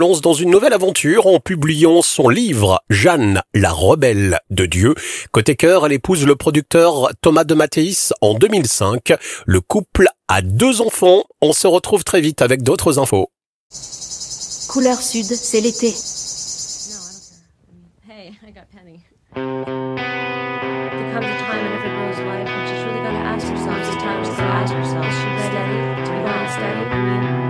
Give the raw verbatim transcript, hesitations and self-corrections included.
Lance dans une nouvelle aventure en publiant son livre « Jeanne, la rebelle de Dieu ». Côté cœur, elle épouse le producteur Thomas de Mathéis en deux mille cinq. Le couple a deux enfants. On se retrouve très vite avec d'autres infos. Couleur sud, c'est l'été. Hey, I got Penny. There comes a time in every girl's life when she's really got to ask herself, sometimes to ask herself, is she ready to be steady? I mean,